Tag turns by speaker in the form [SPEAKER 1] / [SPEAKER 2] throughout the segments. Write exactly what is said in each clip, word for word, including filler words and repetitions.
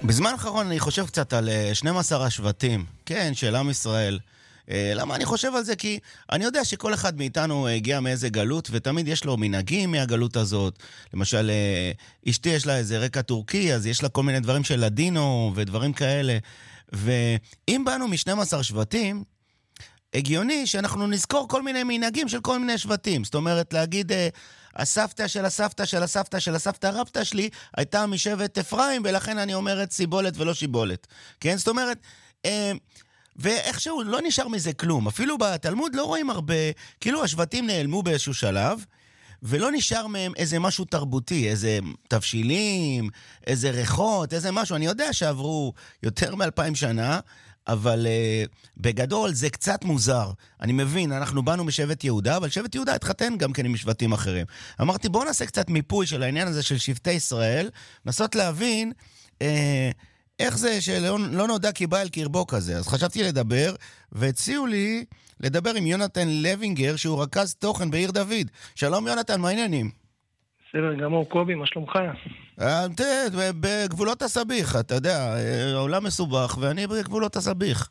[SPEAKER 1] בזמן האחרון אני חושב קצת על אה, שנים עשר השבטים, כן, של עם ישראל. אה, למה אני חושב על זה? כי אני יודע שכל אחד מאיתנו הגיע מאיזה גלות, ותמיד יש לו מנהגים מהגלות הזאת. למשל, אה, אשתי יש לה איזה רקע טורקי, אז יש לה כל מיני דברים של לדינו ודברים כאלה. ואם באנו מ-שנים עשר שבטים, הגיוני שאנחנו נזכור כל מיני מנהגים של כל מיני שבטים. זאת אומרת, להגיד, אה, הסבתא של הסבתא של הסבתא של הסבתא הרבתא שלי הייתה משבט אפרים, ולכן אני אומרת סיבולת ולא שיבולת. כן? זאת אומרת, אה, ואיכשהו לא נשאר מזה כלום. אפילו בתלמוד לא רואים הרבה, כאילו השבטים נעלמו באיזשהו שלב, ולא נשאר מהם איזה משהו תרבותי, איזה תבשילים, איזה ריחות, איזה משהו. אני יודע שעברו יותר מאלפיים שנה, אבל uh, בגדול זה קצת מוזר. אני מבין, אנחנו באנו משבט יהודה, אבל שבט יהודה התחתן גם כן עם שבטים אחרים. אמרתי, בואו נעשה קצת מיפוי של העניין הזה של שבטי ישראל, נסות להבין uh, איך זה שלא לא נודע כי בא אל קרבו כזה. אז חשבתי לדבר, והציעו לי לדבר עם יונתן לוינגר, שהוא רכז תוכן בעיר דוד. שלום יונתן, מה העניינים?
[SPEAKER 2] בסדר גמור, קובי, מה שלומך?
[SPEAKER 1] תראה, בגבולות הסביך, אתה יודע, העולם מסובך, ואני בגבולות הסביך.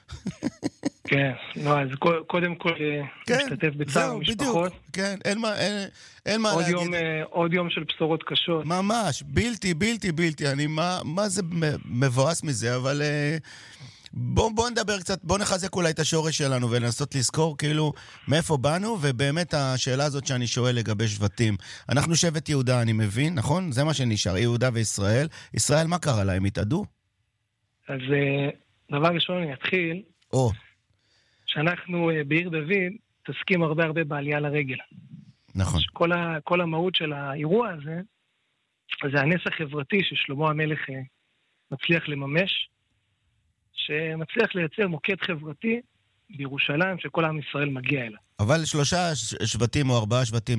[SPEAKER 2] כן, לא, אז קודם כל משתתף בצער המשפחות.
[SPEAKER 1] כן, אין מה להגיד.
[SPEAKER 2] עוד יום של בשורות קשות.
[SPEAKER 1] ממש, בלתי, בלתי, בלתי. אני, מה זה מבואס מזה, אבל בואו נדבר קצת, בואו נחזק אולי את השורש שלנו, ולנסות לזכור כאילו מאיפה באנו, ובאמת השאלה הזאת שאני שואל לגבי שבטים. אנחנו שבט יהודה, אני מבין, נכון? זה מה שנשאר, יהודה וישראל. ישראל, מה קרה להם? התעדו? אז
[SPEAKER 2] דבר ראשון, אני אתחיל.
[SPEAKER 1] או.
[SPEAKER 2] שאנחנו בעיר דוד תסכים הרבה הרבה בעלייה לרגל.
[SPEAKER 1] נכון.
[SPEAKER 2] כל, ה, כל המהות של האירוע הזה, זה הנס החברתי ששלמה המלך מצליח לממש, שמצליח לייצר מוקד חברתי בירושלים שכל עם ישראל מגיע אליו.
[SPEAKER 1] אבל שלושה שבטים או ארבעה שבטים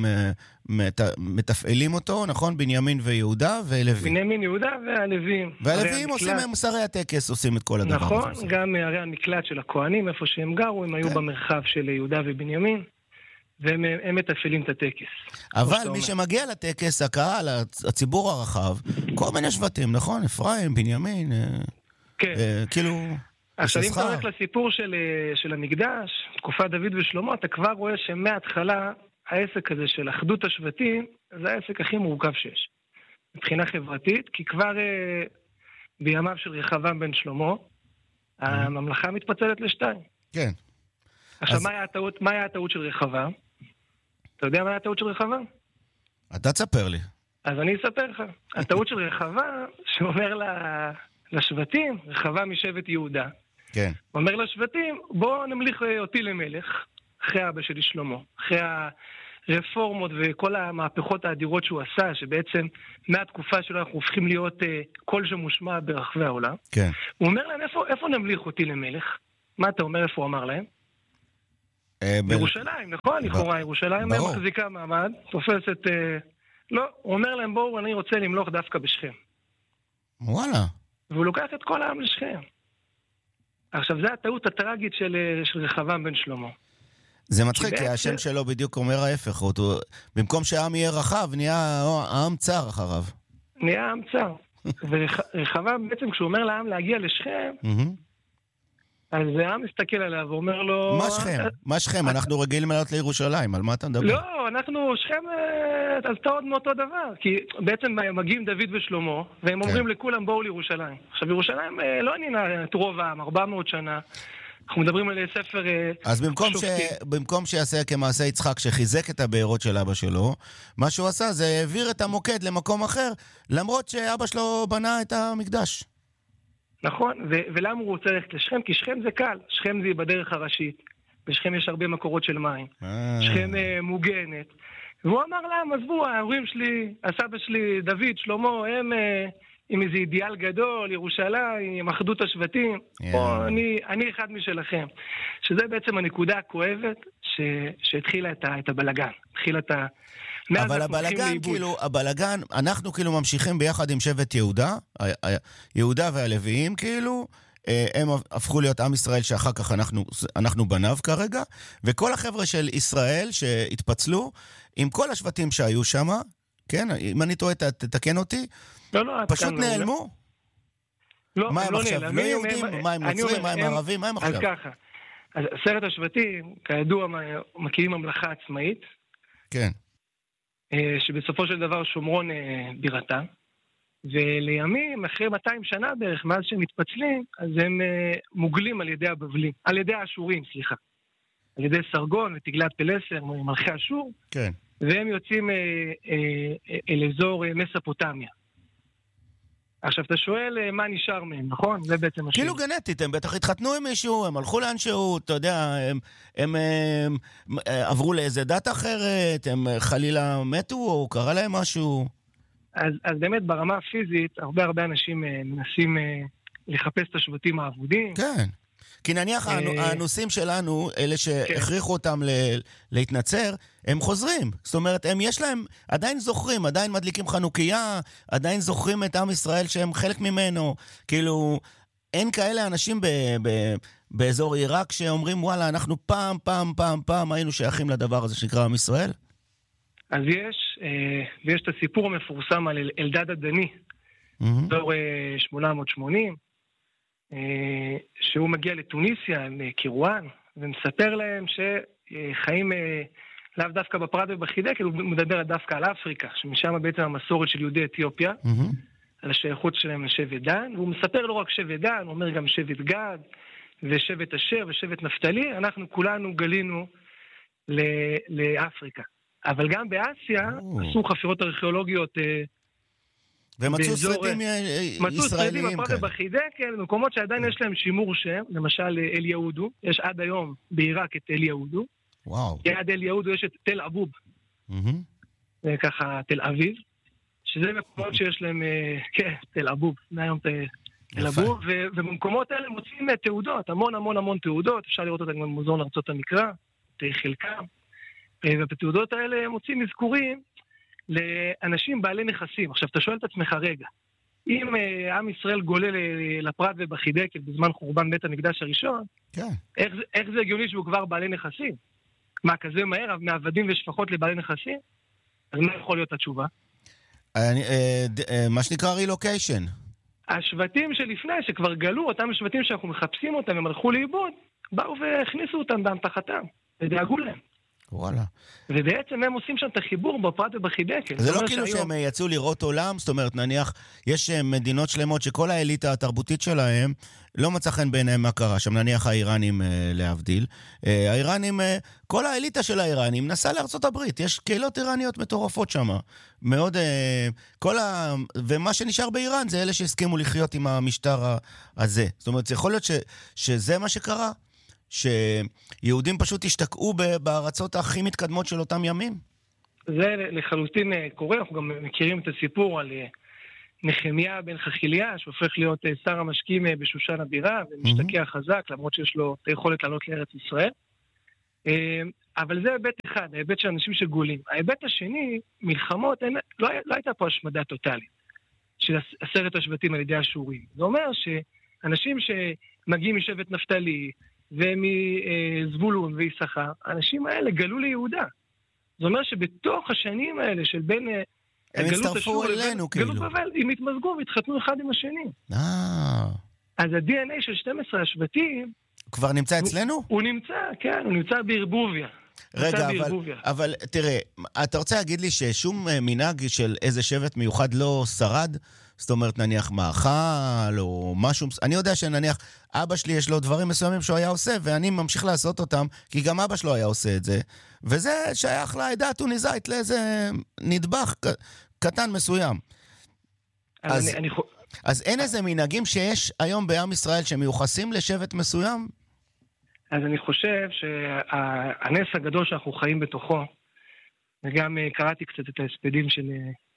[SPEAKER 1] מתפעלים אותו, נכון? בנימין ויהודה ולוי.
[SPEAKER 2] בנימין, יהודה והלווים.
[SPEAKER 1] והלווים עושים, הם שרי הטקס עושים את כל הדבר.
[SPEAKER 2] נכון, גם הרי המקלט של הכהנים, איפה שהם גרו, הם היו במרחב של יהודה ובנימין, והם מתפעלים את הטקס.
[SPEAKER 1] אבל מי שמגיע לטקס, הקהל, הציבור הרחב, כל מיני שבטים, נכון? אפרים, בנימין,
[SPEAKER 2] כן.
[SPEAKER 1] כאילו...
[SPEAKER 2] עכשיו, אם אתה הולך לסיפור של, של המקדש, תקופת דוד ושלמה, אתה כבר רואה שמההתחלה העסק הזה של אחדות השבטים, זה העסק הכי מורכב שיש. מבחינה חברתית, כי כבר אה, בימיו של רחבעם בן שלמה, הממלכה מתפצלת לשתיים.
[SPEAKER 1] כן.
[SPEAKER 2] עכשיו, אז... מה היה הטעות, מה היה הטעות של רחבעם? אתה יודע מה היה הטעות של רחבעם?
[SPEAKER 1] אתה תספר לי.
[SPEAKER 2] אז אני אספר לך. הטעות של רחבעם, שאומר לה... לשבטים, רחבעם משבט יהודה.
[SPEAKER 1] כן.
[SPEAKER 2] הוא אומר לשבטים, בואו נמליך אותי למלך, אחרי אבא שלי שלמה, אחרי הרפורמות וכל המהפכות האדירות שהוא עשה, שבעצם מהתקופה שלו אנחנו הופכים להיות uh, קול שמושמע ברחבי העולם.
[SPEAKER 1] כן.
[SPEAKER 2] הוא אומר להם, איפה, איפה נמליך אותי למלך? מה אתה אומר, איפה הוא אמר להם?
[SPEAKER 1] אה,
[SPEAKER 2] ירושלים, ב... נכון? לכאורה, ב... ירושלים ברור. מחזיקה מעמד, תופסת... Uh... לא, הוא אומר להם, בואו, אני רוצה למלוך דווקא בשכם.
[SPEAKER 1] וואלה.
[SPEAKER 2] והוא לוקח את כל העם לשכם. עכשיו, זו הטעות הטרגית של, של רחבעם בן שלמה.
[SPEAKER 1] זה מצחיק, כי השם שלו בדיוק אומר ההפך. אותו, במקום שהעם יהיה רחב, נהיה העם צר אחריו.
[SPEAKER 2] נהיה העם צר. ורחבעם בעצם, כשהוא אומר לעם להגיע לשכם, אז העם מסתכל עליו ואומר לו...
[SPEAKER 1] מה שכם? מה שכם? אנחנו רגילים לעלות לירושלים, על מה אתה מדבר?
[SPEAKER 2] לא, אנחנו שכם, אז אתה עוד מאותו דבר. כי בעצם מגיעים דוד ושלמה, והם אומרים לכולם בואו לירושלים. עכשיו, ירושלים לא עניינה את רוב העם, ארבע מאות שנה. אנחנו מדברים על ספר שופטים.
[SPEAKER 1] אז במקום שיעשה כמעשה יצחק שחיזק את הבארות של אבא שלו, מה שהוא עשה זה העביר את המוקד למקום אחר, למרות שאבא שלו בנה את המקדש.
[SPEAKER 2] נכון, ו- ולמה הוא רוצה ללכת לשכם? כי שכם זה קל, שכם זה בדרך הראשית, בשכם יש הרבה מקורות של מים, שכם uh, מוגנת, והוא אמר להם, עזבו, ההורים שלי, הסבא שלי, דוד, שלמה, הם uh, עם איזה אידיאל גדול, ירושלים, עם אחדות השבטים, yeah. או, אני, אני אחד משלכם, שזה בעצם הנקודה הכואבת ש- שהתחילה את, ה- את הבלגן, התחילה את ה...
[SPEAKER 1] אבל הבלגן, כאילו, הבלגן, אנחנו כאילו ממשיכים ביחד עם שבט יהודה, יהודה והלוויים, כאילו, הם הפכו להיות עם ישראל שאחר כך אנחנו, אנחנו בניו כרגע, וכל החבר'ה של ישראל שהתפצלו, עם כל השבטים שהיו שם, כן, אם אני טועה, תתקן אותי,
[SPEAKER 2] לא, לא,
[SPEAKER 1] פשוט נעלמו.
[SPEAKER 2] לא,
[SPEAKER 1] מה הם
[SPEAKER 2] לא
[SPEAKER 1] עכשיו?
[SPEAKER 2] נעלמים,
[SPEAKER 1] לא יהודים?
[SPEAKER 2] הם-
[SPEAKER 1] מה הם
[SPEAKER 2] אני
[SPEAKER 1] נוצרים?
[SPEAKER 2] אומר,
[SPEAKER 1] מה הם
[SPEAKER 2] הם-
[SPEAKER 1] ערבים? מה הם
[SPEAKER 2] אז
[SPEAKER 1] עכשיו?
[SPEAKER 2] ככה, אז עשרת השבטים, כידוע, מקימים ממלכה עצמאית,
[SPEAKER 1] כן.
[SPEAKER 2] אה, שבסופו של דבר שומרון אה, בירתה, ולימים, אחרי מאתיים שנה בערך, מאז שהם מתפצלים, אז הם אה, מוגלים על ידי הבבלים, על ידי האשורים, סליחה. על ידי סרגון ותגלת פלסר, מלכי אשור,
[SPEAKER 1] כן.
[SPEAKER 2] והם יוצאים אה, אה, אל אזור אה, מספוטמיה. עכשיו, אתה שואל אה, מה נשאר מהם, נכון? זה בעצם השאלה.
[SPEAKER 1] כאילו גנטית, הם בטח התחתנו עם מישהו, הם הלכו לאנשהו, אתה יודע, הם, הם, הם, הם עברו לאיזה דת אחרת, הם חלילה מתו או קרה להם משהו.
[SPEAKER 2] אז, אז באמת ברמה הפיזית, הרבה הרבה אנשים אה, מנסים אה, לחפש את השבטים האבודים.
[SPEAKER 1] כן. כי נניח האנוסים שלנו, אלה שהכריחו אותם להתנצר, הם חוזרים. זאת אומרת, הם יש להם, עדיין זוכרים, עדיין מדליקים חנוכיה, עדיין זוכרים את עם ישראל שהם חלק ממנו. כאילו, אין כאלה אנשים ב- ב- באזור עיראק שאומרים, וואלה, אנחנו פעם, פעם, פעם, פעם היינו שייכים לדבר הזה שנקרא עם ישראל?
[SPEAKER 2] אז יש, אה, ויש את הסיפור המפורסם על אל- אלדד הדני, דור אה, שמונה מאות ושמונים, אה, שהוא מגיע לטוניסיה, עם אה, קירואן, ומספר להם שחיים אה, לאו דווקא בפרט ובחידקל, הוא מדבר דווקא על אפריקה, שמשם בעצם המסורת של יהודי אתיופיה, על השייכות שלהם לשבט דן, והוא מספר לא רק שבט דן, הוא אומר גם שבט גד, ושבט אשר ושבט נפתלי, אנחנו כולנו גלינו ל- לאפריקה. אבל גם באסיה עשו חפירות ארכיאולוגיות אה,
[SPEAKER 1] ומצאו
[SPEAKER 2] באזור,
[SPEAKER 1] שרידים
[SPEAKER 2] מצאו שרידים
[SPEAKER 1] ישראליים
[SPEAKER 2] בפרט
[SPEAKER 1] כאלה.
[SPEAKER 2] ובחידקל, במקומות שעדיין יש להם שימור שם, למשל אל יהודו, יש עד היום בעיראק את אל יהודו,
[SPEAKER 1] וואו.
[SPEAKER 2] ליד אל יהודו יש את תל אבוב,
[SPEAKER 1] מהמם.
[SPEAKER 2] זה ככה תל אביב, שזה מקומות שיש להם, אה, כן, תל אבוב, מהיום תל
[SPEAKER 1] יפה.
[SPEAKER 2] אבוב, ו- ובמקומות האלה מוצאים אה, תעודות, המון המון המון תעודות, אפשר לראות אותם גם במוזיאון ארצות המקרא, את אה, חלקם, אה, ובתעודות האלה מוצאים אזכורים לאנשים בעלי נכסים. עכשיו, אתה שואל את עצמך, רגע, אם אה, עם ישראל גולה ל- לפרת ובחידקל בזמן חורבן בית המקדש הראשון,
[SPEAKER 1] כן.
[SPEAKER 2] איך, זה- איך זה הגיוני שהוא כבר בעלי נכסים? מה, כזה מהר, מעבדים ושפחות לבעלי נכסים? אז מה יכול להיות התשובה?
[SPEAKER 1] אני, אה, ד- אה, מה שנקרא רילוקיישן.
[SPEAKER 2] השבטים שלפני, שכבר גלו, אותם שבטים שאנחנו מחפשים אותם, הם הלכו לאיבוד, באו והכניסו אותם באמתחתם, ודאגו להם.
[SPEAKER 1] וואלה.
[SPEAKER 2] ובעצם הם עושים שם את החיבור בפרט ובחידקל.
[SPEAKER 1] זה
[SPEAKER 2] זאת
[SPEAKER 1] לא
[SPEAKER 2] אומרת
[SPEAKER 1] כאילו
[SPEAKER 2] שהיום-
[SPEAKER 1] שהם יצאו לראות עולם, זאת אומרת, נניח, יש אה, מדינות שלמות שכל האליטה התרבותית שלהם לא מצא חן בעיניהם מה קרה שם, נניח האיראנים אה, להבדיל. אה, האיראנים, אה, כל האליטה של האיראנים נסעה לארצות הברית, יש קהילות איראניות מטורפות שם. מאוד, אה, כל ה... ומה שנשאר באיראן זה אלה שהסכימו לחיות עם המשטר ה- הזה. זאת אומרת, זה יכול להיות ש... שזה מה שקרה? שיהודים פשוט השתקעו ב- בארצות הכי מתקדמות של אותם ימים?
[SPEAKER 2] זה לחלוטין אה, קורה, אנחנו גם מכירים את הסיפור על אה, נחמיה בן חכיליה, שהופך להיות אה, שר המשקים אה, בשושן הבירה, ומשתקע חזק, למרות שיש לו את היכולת לעלות לארץ ישראל. אה, אבל זה היבט אחד, ההיבט של אנשים שגולים. ההיבט השני, מלחמות, אין, לא, לא הייתה פה השמדה טוטלית של עשרת השבטים על ידי השורים. זה אומר שאנשים שמגיעים משבט נפתלי, ומזבולון ויששכר, האנשים האלה גלו ליהודה. זה אומר שבתוך השנים האלה של בין
[SPEAKER 1] הם הצטרפו אלינו, כאילו.
[SPEAKER 2] גלות בבל, הם התמזגו והתחתנו אחד עם השני.
[SPEAKER 1] אה.
[SPEAKER 2] אז ה-די אן איי של שנים עשר השבטים...
[SPEAKER 1] כבר נמצא אצלנו?
[SPEAKER 2] הוא, הוא נמצא, כן, הוא נמצא בערבוביה.
[SPEAKER 1] רגע, אבל, אבל תראה, אתה רוצה להגיד לי ששום מנהג של איזה שבט מיוחד לא שרד? זאת אומרת, נניח מאכל או משהו... אני יודע שנניח אבא שלי יש לו דברים מסוימים שהוא היה עושה, ואני ממשיך לעשות אותם, כי גם אבא שלו היה עושה את זה. וזה שייך לעדה הטוניסאית לאיזה נדבך קטן מסוים. אז,
[SPEAKER 2] אני, אני...
[SPEAKER 1] אז אין איזה מנהגים שיש היום בעם ישראל שמיוחסים לשבט מסוים?
[SPEAKER 2] אז אני חושב שהנס הגדול שאנחנו חיים בתוכו, וגם קראתי קצת את ההספדים של...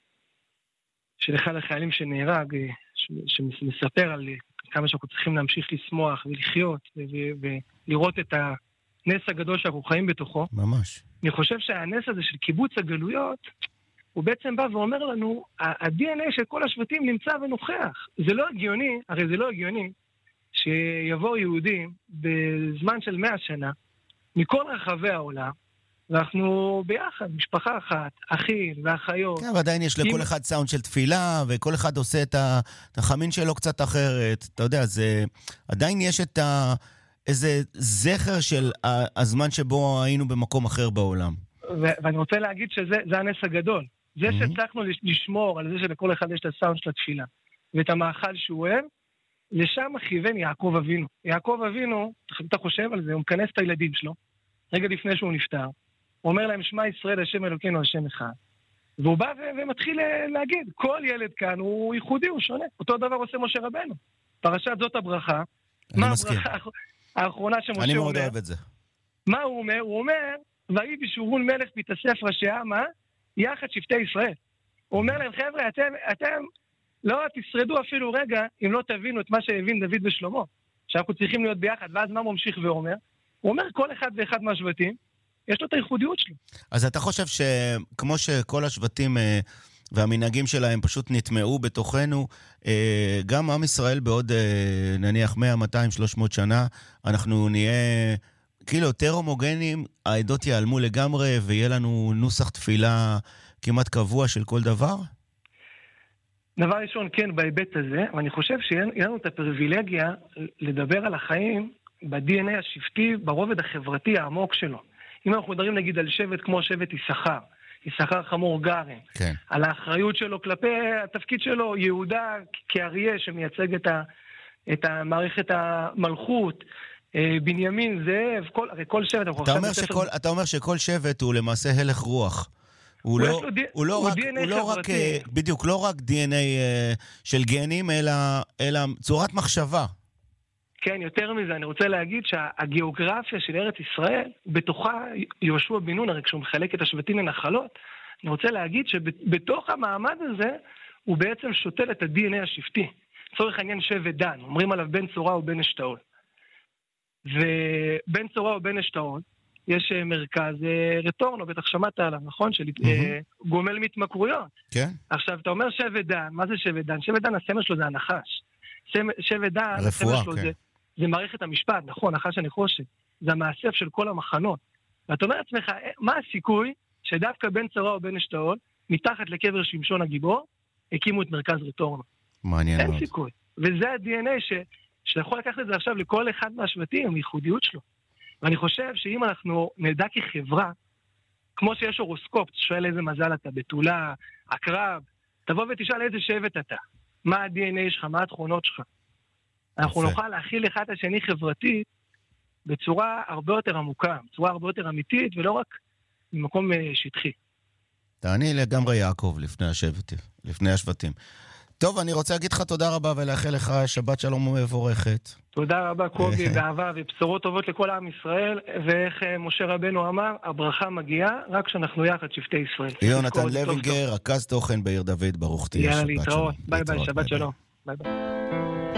[SPEAKER 2] של אחד החיילים שנהרג, שמספר על כמה שאנחנו צריכים להמשיך לשמוח ולחיות, ולראות את הנס הגדול שאנחנו חיים בתוכו.
[SPEAKER 1] ממש.
[SPEAKER 2] אני חושב שהנס הזה של קיבוץ הגלויות, הוא בעצם בא ואומר לנו, ה-די אן איי של כל השבטים נמצא ונוכח. זה לא הגיוני, הרי זה לא הגיוני, שיבואו יהודים בזמן של מאה שנה, מכל רחבי העולם, ואנחנו ביחד, משפחה אחת, אחים ואחיות.
[SPEAKER 1] כן, ועדיין יש לכל אחד סאונד של תפילה, וכל אחד עושה את החמין שלו קצת אחרת. אתה יודע, זה... עדיין יש את ה... איזה זכר של הזמן שבו היינו במקום אחר בעולם.
[SPEAKER 2] ו- ואני רוצה להגיד שזה הנס הגדול. זה mm-hmm. שצריכנו לשמור על זה שלכל אחד יש את הסאונד של התפילה, ואת המאכל שהוא אוהב, לשם כיוון יעקב אבינו. יעקב אבינו, אתה חושב על זה, הוא מכנס את הילדים שלו, רגע לפני שהוא נפטר, הוא אומר להם, שמע ישראל, השם אלוקינו, השם אחד. והוא בא ו- ומתחיל להגיד, כל ילד כאן הוא ייחודי, הוא שונה. אותו דבר עושה משה רבנו. פרשת זאת הברכה.
[SPEAKER 1] אני מסכים.
[SPEAKER 2] הברכה האחרונה שמשה אומר?
[SPEAKER 1] אני מאוד אוהב את זה.
[SPEAKER 2] מה הוא אומר? הוא אומר, ויהי בשורון מלך בהתאסף ראשי העם, יחד שבטי ישראל. הוא אומר להם, חבר'ה, אתם, אתם לא תשרדו אפילו רגע אם לא תבינו את מה שהבין דוד ושלמה, שאנחנו צריכים להיות ביחד. ואז מה ממשיך ואומר? הוא אומר, כל אחד ואחד מהשבטים, יש לו את הייחודיות שלו.
[SPEAKER 1] אז אתה חושב שכמו שכל השבטים והמנהגים שלהם פשוט נטמעו בתוכנו, גם עם ישראל בעוד נניח מאה, מאתיים, שלוש מאות שנה, אנחנו נהיה כאילו יותר הומוגנים, העדות ייעלמו לגמרי, ויהיה לנו נוסח תפילה כמעט קבוע של כל דבר?
[SPEAKER 2] דבר ראשון, כן, בהיבט הזה, ואני חושב שיהיה לנו את הפריבילגיה לדבר על החיים ב-די אן איי השבטי, ברובד החברתי העמוק שלו. אם אנחנו מדברים נגיד על שבט כמו שבט יששכר, יששכר חמור גרם, כן. על האחריות שלו כלפי התפקיד שלו, יהודה כאריה שמייצג את, ה, את המערכת המלכות, בנימין, זאב, כל, הרי כל שבט...
[SPEAKER 1] אתה אומר, שכל, אתה אומר שכל שבט הוא למעשה הלך רוח. הוא לא, הוא לא רק, הוא לא רק, בדיוק, לא רק די אן איי של גנים, אלא, אלא צורת מחשבה.
[SPEAKER 2] כן, יותר מזה, אני רוצה להגיד שהגיאוגרפיה של ארץ ישראל, בתוכה יהושע בן נון, הרי כשהוא מחלק את השבטים לנחלות, אני רוצה להגיד שבתוך המעמד הזה, הוא בעצם שותל את ה-די אן איי השבטי. צורך העניין שבט דן, אומרים עליו בן צורה ובן אשתאול. ובן צורה ובן אשתאול, יש מרכז רטורנו, בטח שמעת עליו, נכון? של mm-hmm. גומל מתמכרויות. כן. עכשיו, אתה אומר שבט דן, מה זה שבט דן? שבט דן, הסמל שלו זה הנחש. שבט דן, הסמל שלו כן. זה, זה מערכת המשפט, נכון, נחש הנחושת. זה המאסף של כל המחנות. ואתה אומר לעצמך, מה הסיכוי שדווקא בן צורה ובן אשתאול, מתחת לקבר שמשון הגיבור, הקימו את מרכז רטורנו?
[SPEAKER 1] מעניין מאוד.
[SPEAKER 2] אין סיכוי. וזה ה-די אן איי ש... שאתה יכול לקחת את זה עכשיו לכל אחד מהשבטים, עם ייחודיות שלו. ואני חושב שאם אנחנו נדע כחברה, כמו שיש הורוסקופ, שואל איזה מזל אתה, בתולה, הקרב, תבוא ותשאל איזה שבט אתה, מה ה-די אן איי שלך, מה התכונות שלך. אנחנו נוכל להכיל אחד את השני חברתית, בצורה הרבה יותר עמוקה, בצורה הרבה יותר אמיתית, ולא רק ממקום שטחי.
[SPEAKER 1] תעני לגמרי יעקב לפני השבטים, לפני השבטים. טוב, אני רוצה להגיד לך תודה רבה ולאחל לך שבת שלום ומבורכת.
[SPEAKER 2] תודה רבה, קובי, באהבה ובשורות טובות לכל עם ישראל, ואיך משה רבנו אמר, הברכה מגיעה רק כשאנחנו יחד שבטי ישראל.
[SPEAKER 1] יונתן לוינגר, רכז תוכן בעיר דוד, ברוך תהיה,
[SPEAKER 2] שבת שלום. יאללה, להתראות. ביי ביי, שבת שלום. ביי ביי.